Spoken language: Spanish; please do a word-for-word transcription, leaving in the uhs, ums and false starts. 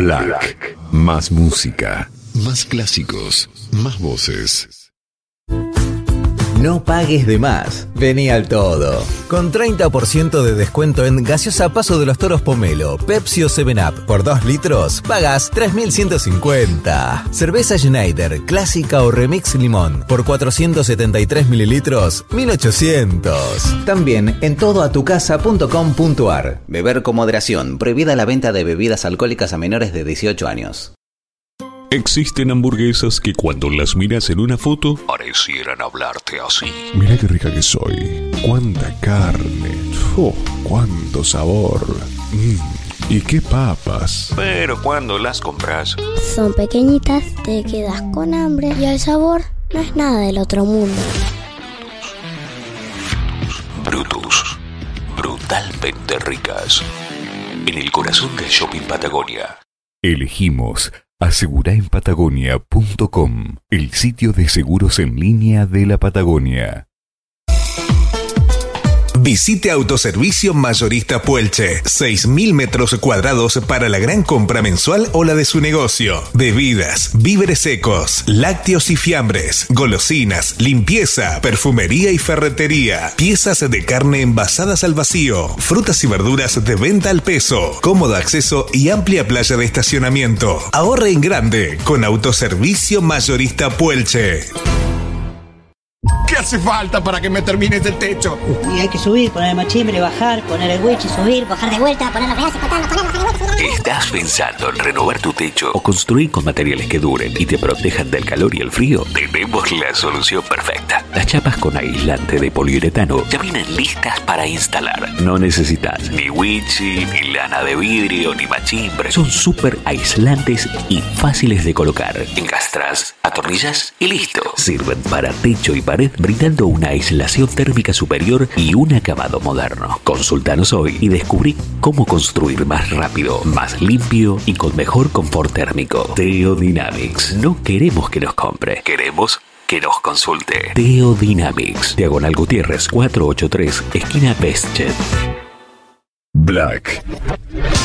Black. Más música, más clásicos, más voces. No pagues de más. Vení al todo. Con treinta por ciento de descuento en gaseosa Paso de los Toros Pomelo, Pepsi o seven up por dos litros, pagas tres mil ciento cincuenta. Cerveza Schneider, clásica o remix limón, por cuatrocientos setenta y tres mililitros, mil ochocientos. También en todo a tu casa punto com punto ar. Beber con moderación. Prohibida la venta de bebidas alcohólicas a menores de dieciocho años. Existen hamburguesas que cuando las miras en una foto parecieran hablarte así. Mirá qué rica que soy. Cuánta carne. Oh, cuánto sabor. Mm, y qué papas. Pero cuando las compras, son pequeñitas, te quedas con hambre y el sabor no es nada del otro mundo. Brutus. Brutalmente ricas. En el corazón del shopping Patagonia. Elegimos asegura en patagonia punto com, el sitio de seguros en línea de la Patagonia. Visite Autoservicio Mayorista Puelche. seis mil metros cuadrados para la gran compra mensual o la de su negocio. Bebidas, víveres secos, lácteos y fiambres, golosinas, limpieza, perfumería y ferretería. Piezas de carne envasadas al vacío. Frutas y verduras de venta al peso. Cómodo acceso y amplia playa de estacionamiento. Ahorre en grande con Autoservicio Mayorista Puelche. ¿Qué hace falta para que me termines el techo? Y hay que subir, poner el machimbre, bajar, poner el winch, subir, bajar de vuelta, poner los pedazos, cortarlos, poner, bajar de vuelta, subir. ¿Estás pensando en renovar tu techo o construir con materiales que duren y te protejan del calor y el frío? Tenemos la solución perfecta. Las chapas con aislante de poliuretano ya vienen listas para instalar. No necesitas ni winchi, ni lana de vidrio, ni machimbre. Son súper aislantes y fáciles de colocar. Encastras, atornillas y listo. Sirven para techo y pared, brindando una aislación térmica superior y un acabado moderno. Consúltanos hoy y descubrí cómo construir más rápido, más limpio y con mejor confort térmico. Teodynamics. No queremos que nos compre, queremos que nos consulte. Teodynamics. Diagonal Gutiérrez cuatrocientos ochenta y tres, esquina Bestchet. Black.